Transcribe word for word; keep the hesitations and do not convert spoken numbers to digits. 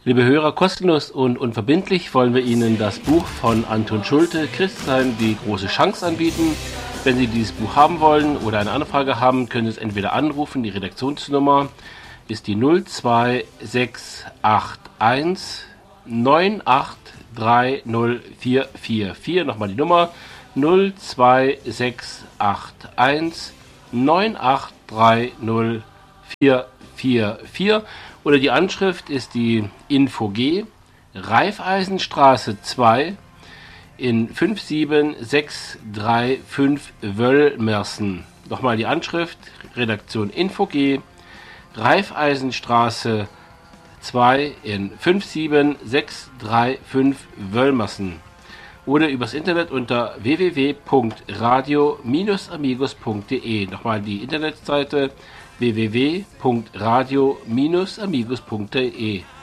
Liebe Hörer, kostenlos und unverbindlich wollen wir Ihnen das Buch von Anton Schulte, Christsein, die große Chance anbieten. Wenn Sie dieses Buch haben wollen oder eine Anfrage haben, können Sie es entweder anrufen. Die Redaktionsnummer ist die null zwei sechs acht eins neun acht drei null vier vier vier. Nochmal die Nummer null zwei sechs acht eins neun acht drei null vier vier vier. Oder die Anschrift ist die Info G, Raiffeisenstraße zwei in fünf sieben sechs drei fünf Wöllmersen. Nochmal die Anschrift, Redaktion Info G, Raiffeisenstraße zwei in fünf sieben sechs drei fünf Wöllmersen. Oder übers Internet unter w w w punkt radio amigos punkt de. Nochmal die Internetseite w w w punkt radio amigos punkt de.